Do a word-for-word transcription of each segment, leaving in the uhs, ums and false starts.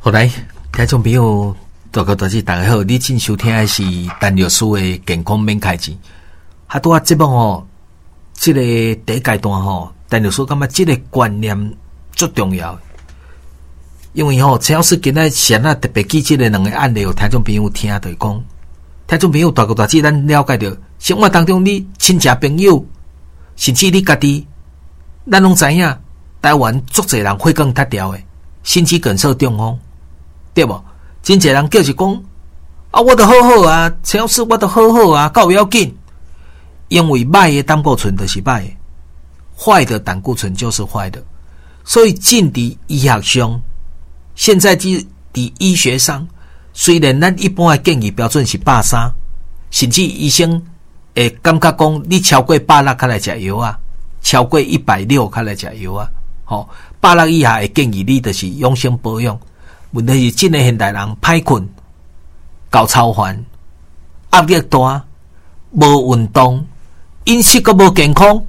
好来，听众朋友，大家大家大家好，你正收听的是陈律师的健康免开钱。哈，拄啊节目吼，这个第一阶段吼，陈律师感觉这个观念最重要，因为吼，陈老师今仔先啊特别记这个两个案例，有听众朋友听就是讲，听众朋友大家大家咱了解到，生活当中你亲戚朋友，甚至你家己，咱拢知影，台湾足侪人血管塌掉的，心肌梗塞中风。对无？真侪人叫是讲啊，我都好好啊，陈老师我都好好啊，够要紧。因为歹的胆固醇就是歹的，坏的胆固醇就是坏的。所以进伫医学上，现在伫伫医学上，虽然咱一般的建议标准是百三，甚至医生会感觉讲你超过百六，才来食药啊，超过一百六才来食药啊。吼、哦，百六以下会建议你就是养生保养。问题是，真诶现代人歹困、高超烦、压力大、无运动、饮食阁无健康。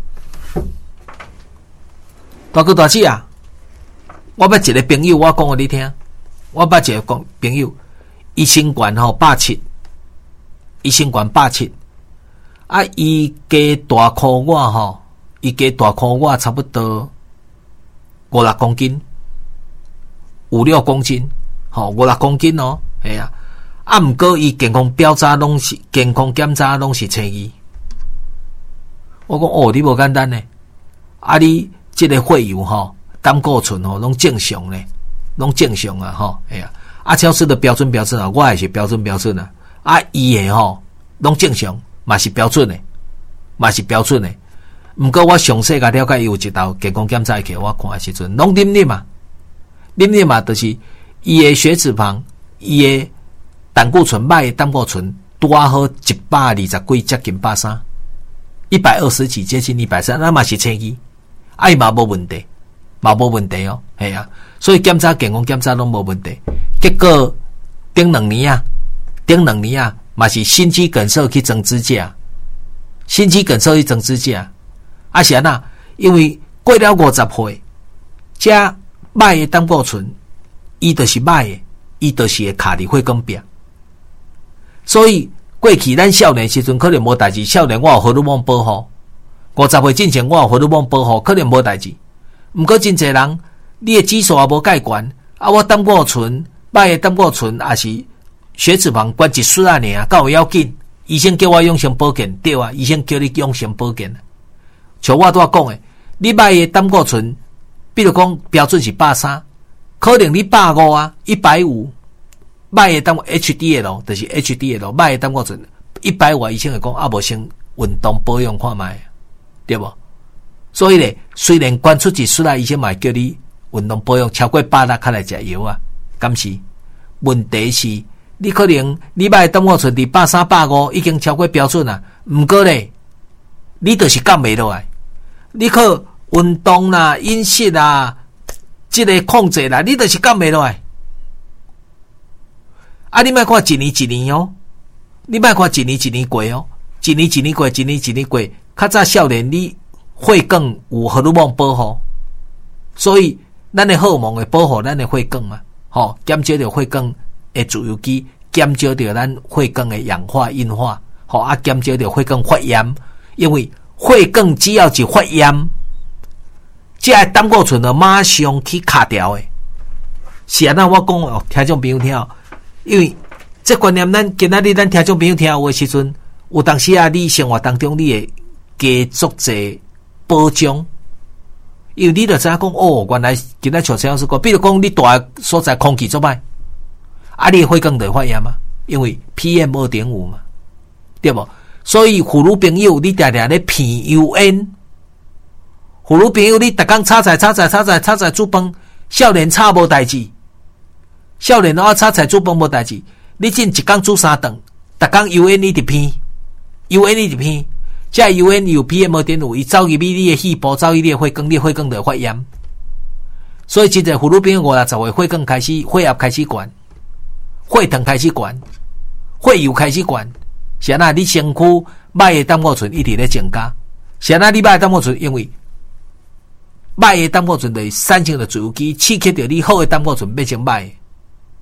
大哥大姐啊，我捌一个朋友，我讲互你听。我捌一个朋友，伊身悬吼百七，伊身悬百七。啊，伊加大箍我吼，伊加大箍我差不多五六公斤。五六公斤，吼、哦、五六公斤哦，系啊，啊，毋过伊健康标查拢是健康检查拢是青衣。我讲哦，你无简单呢，啊，你即个血油吼、胆固醇吼，拢正常呢，拢正常啊，吼，系啊，啊，超市的标准标准啊，我也是标准标准啊，啊，伊诶吼，拢正常，嘛是标准的，嘛是标准的。毋过我详细甲了解，伊有一道健康检查起，我看诶时阵，拢啉啉嘛。啉啉嘛，就是伊的血脂肪、伊的胆固醇、歹的胆固醇拄啊好一百二十几，接近百三，一百二十几，接近一百三，那嘛是青衣，啊伊嘛无问题，嘛无问题哦，系啊，所以检查健康检查拢无问题。结果顶两年啊，顶两年啊，嘛是心肌梗塞去装支架，心肌梗塞去装支架，啊是安那，因为过了五十岁，加歹的胆固醇，伊就是歹的，伊就是会卡伫血管壁。所以过去咱少年时阵可能无代志，少年我有荷尔蒙保护，五十岁之前我有荷尔蒙保护，可能无代志。毋过真侪人，你的指数也无介悬，啊，我胆固醇、歹的胆固醇也是血脂肪悬一丝啊尔，敢有要紧？医生叫我养生保健，对啊，医生叫你养生保健。像我拄仔讲的，你歹的胆固醇。比如讲标准是百三，可能你百五啊，一百五，歹的胆 H D L 就是 H D L， 歹的胆固醇一百五，医生会讲啊，无先运动保养看卖，对无？所以咧，虽然关出一丝啊，医生嘛叫你运动保养超过百六，才来食药啊，敢是？问题是，你可能你歹的胆固醇伫百三、百五已经超过标准啊，毋过咧，你就是降袂落来，你可。运动啦、饮食啦、这个控制啦，你就是降袂落来。啊，你莫看一年一年哦，你莫看一年一年过哦，一年一年过，一年一年过。较早少年你血管有荷尔蒙保护，所以咱的荷尔蒙会保护咱的血管嘛，吼、哦，减少着血管的自由基，减少着咱血管的氧化硬化，吼、哦、啊，减少着血管发炎，因为血管只要一发炎。这个胆固醇就马上去卡掉的，是安那我讲哦，听众朋友听，因为这观念咱今仔日咱听众朋友听有的时阵，有当时啊，你生活当中你会加足侪保障，因为你就知影讲哦，原来今仔像陈老师讲，比如讲你住的所在空气做歹，啊，你血管就会发炎嘛，因为 P M 二点五 嘛，对无？所以妇女朋友你常常咧鼻油烟。妇女朋友，你逐工炒菜、炒菜、炒菜、炒菜煮饭，少年炒无代志，少年啊炒菜煮饭无代志。你真一工煮三顿，逐工油烟一直偏，油烟一直偏，这油烟有 P M 二点五，伊走入你的细胞，走入你的血管，你的血管就会发炎。所以真侪妇女朋友五六十岁，血管开始血压开始悬，血糖开始悬，血油开始悬，是安那你身躯歹的胆固醇一直咧增加，是安那你歹的胆固醇因为。歹的胆固醇就是产生的自由基，刺激着你好的胆固醇变成歹的，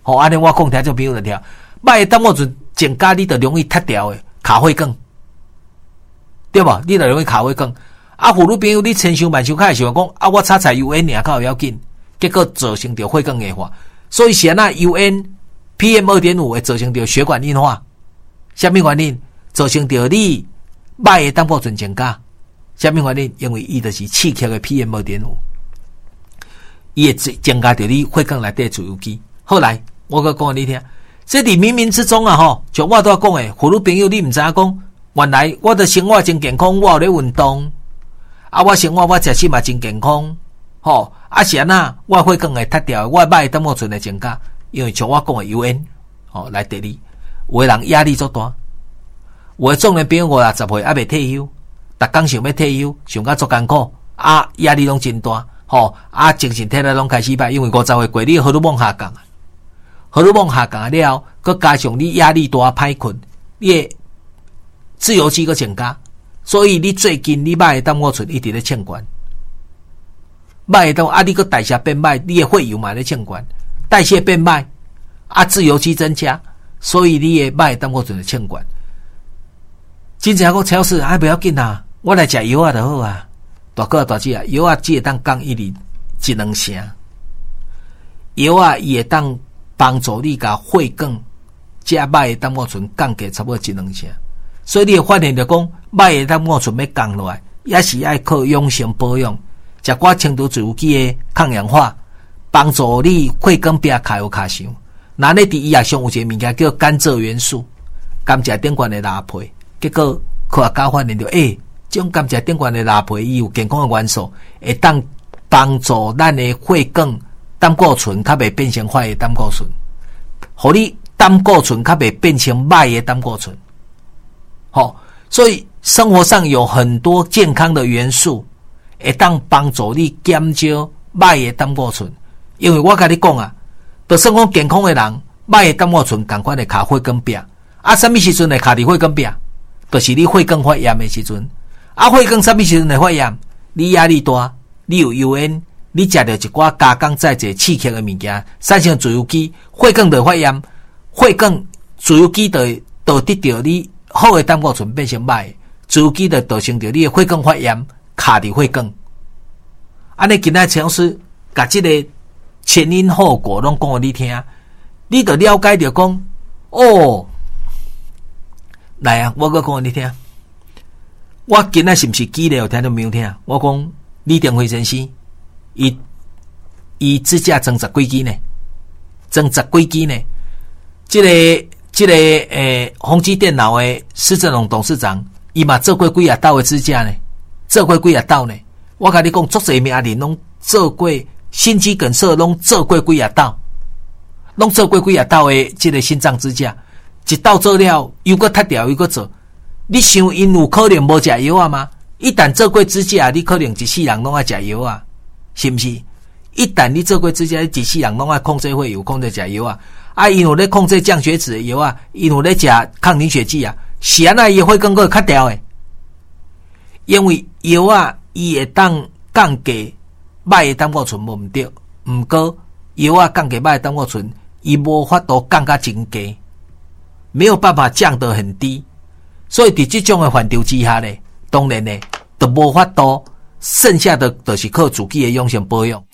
好，安尼我讲听众朋友就听，歹的胆固醇增加，你就容易脱掉的卡血管，对无？你就容易卡血管。啊，妇女朋友，你千想万想，开始想讲啊，我擦擦油烟尔，较有要紧，结果造成着血管硬化。所以现在油烟 P M 二点五 会造成着血管硬化。什么原因？造成着你歹的胆固醇增加。什么原因？因为伊就是刺激的 P M 二点五， 伊会增加着你血管内底自由基。后来我搁讲你听，这伫冥冥之中啊吼，像我拄仔讲的，妇女朋友你毋知影讲，原来我的生活真健康，我有咧运动。啊，我生活我食食嘛真健康，吼、哦、啊是安那，我血管会脱掉，我歹的胆固醇会增加，因为像我讲的油烟，吼、哦、来第二，有的人压力足大，有的壮年朋友五六十岁还未退休，逐工想要退休，想甲足艰苦，啊压力拢真大，吼、哦、啊精神体力拢开始歹，因为五十岁过，你荷尔蒙下降，荷尔蒙下降了后，佮加上你压力大歹困，你的自由基佮增加。所以你最近你歹的胆固醇一直咧欠悬，歹的胆啊，你个代谢变歹，你的血油嘛咧欠悬，代谢变歹，啊自由基增加，所以你的歹的胆固醇就欠悬。真正讲超市啊，不要紧啊，我来食药啊就好啊，大哥大姐啊，药啊只会当降一厘一两成，药啊伊会当帮助你甲血管这歹的胆固醇降低差不多一两成。所以你会发现着讲，歹的胆固醇要降落来，也是爱靠养生保养，食寡轻度自由基的抗氧化，帮助你血管壁卡有卡伤。那你伫医学上有一个物件叫甘蔗元素，甘蔗顶悬的拉皮，结果科学家发现着，诶、欸，这种甘蔗顶悬的拉皮，伊有健康的元素，会当帮助咱的血管胆固醇较袂变成坏的胆固醇，互你胆固醇较袂变成歹的胆固醇。好、哦，所以生活上有很多健康的元素，会当帮助你减少歹的胆固醇。因为我甲你讲啊，就算讲健康的人，歹的胆固醇同款会卡血管壁。啊，什么时阵会卡伫血管壁？就是你血管发炎的时阵。啊，血管什么时阵会发炎？你压力大，你有油烟，你食着一寡加工再者刺激的物件，产生自由基，血管就发炎，血管自由基就就得到你。好的胆固醇变成歹，自由基就造成着你的血管发炎，卡伫血管。安尼今仔超市甲即个前因后果拢讲互你听，你就了解着讲，哦，来啊，我搁讲互你听。我今仔是毋是记咧有听到没有听？我讲李登辉先生，伊伊指甲装十几支呢，装十几支呢，即、这个。这个诶，宏基电脑的施正荣董事长，伊嘛做过几啊道的支架呢？做过几啊道呢？我甲你讲，足侪名人拢做过心肌梗塞，拢做过几啊道，拢做过几啊道的这个心脏支架，一道做了又搁脱掉又搁做。你想因有可能无食药啊吗？一旦做过支架，你可能一世人拢爱食药啊，是毋是？一旦你做过支架，你一世人拢爱控制血油，控制食药啊。啊，因有咧控制降血脂的药啊，因有咧食抗凝血剂啊，是安那伊血管个会卡掉诶。因为药啊，伊会当降低歹的胆固醇无毋对，毋过药啊降低歹的胆固醇，伊无法度降甲真低，没有办法降得很低。所以伫即种的范畴之下咧，当然咧，就无法度剩下的就是靠自己的养生保养。